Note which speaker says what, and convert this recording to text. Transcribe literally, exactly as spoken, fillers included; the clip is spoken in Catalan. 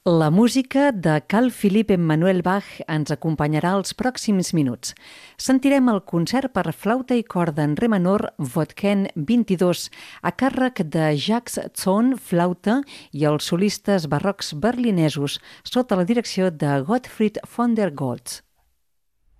Speaker 1: La música de Carl Philipp Emanuel Bach ens acompanyarà els pròxims minuts. Sentirem el concert per flauta i corda en re menor Vodken vint-i-dos a càrrec de Jacques Zorn, flauta, i els solistes barrocs berlinesos sota la direcció de Gottfried von der Goltz.